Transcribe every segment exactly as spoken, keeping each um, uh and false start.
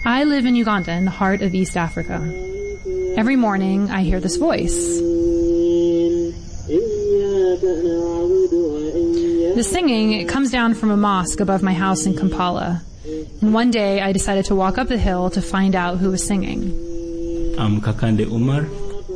I live in Uganda, in the heart of East Africa. Every morning, I hear this voice. The singing, it comes down from a mosque above my house in Kampala. And one day, I decided to walk up the hill to find out who was singing. I'm Kakande Umar,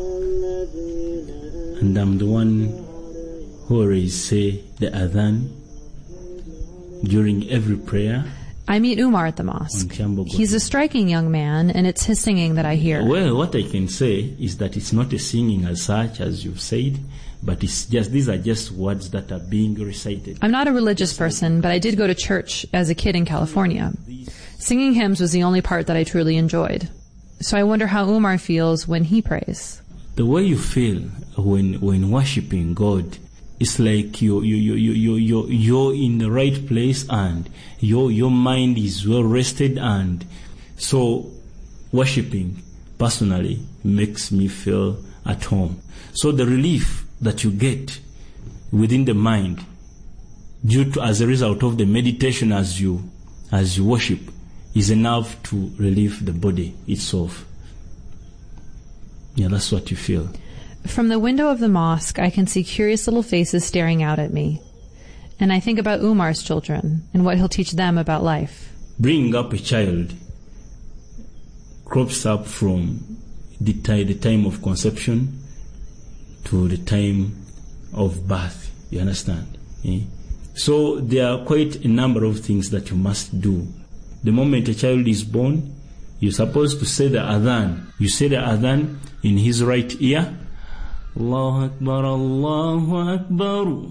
and I'm the one who always say the adhan during every prayer. I meet Umar at the mosque. He's a striking young man, and it's his singing that I hear. Well, what I can say is that it's not a singing as such, as you've said, but it's just these are just words that are being recited. I'm not a religious person, but I did go to church as a kid in California. Singing hymns was the only part that I truly enjoyed. So I wonder how Umar feels when he prays. The way you feel when when worshiping God, it's like you you you you you you you're in the right place and your your mind is well rested, and so worshiping personally makes me feel at home. So the relief that you get within the mind due to as a result of the meditation as you as you worship is enough to relieve the body itself. Yeah, that's what you feel. From the window of the mosque, I can see curious little faces staring out at me. And I think about Umar's children and what he'll teach them about life. Bringing up a child crops up from the, t- the time of conception to the time of birth. You understand? Eh? So there are quite a number of things that you must do. The moment a child is born, you're supposed to say the adhan. You say the adhan in his right ear. Allahu Akbar, Allahu Akbar,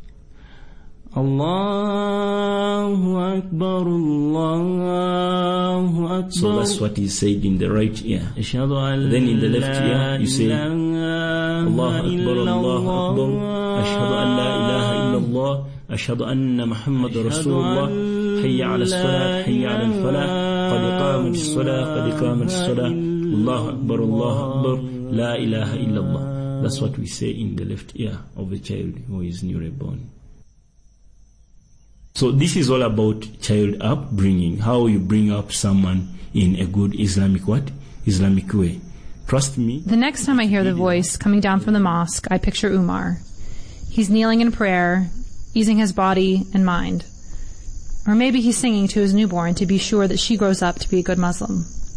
Allahu Akbar, Allahu Akbar. So that's what is said in the right ear. Then in the left ear, you say Allahu Akbar, Allahu Akbar, Ashhadu an la ilaha illallah, Ashhadu anna Muhammad Rasulullah, Hayya ala salat, Hayya ala al-falah, Qad iqamat as-salah, Qad iqamat as-salah, Allahu Akbar, Allahu Akbar, La ilaha illallah. That's what we say in the left ear of a child who is newly born. So this is all about child upbringing, how you bring up someone in a good Islamic what? Islamic way. Trust me. The next time I hear the voice coming down from the mosque, I picture Umar. He's kneeling in prayer, easing his body and mind. Or maybe he's singing to his newborn to be sure that she grows up to be a good Muslim.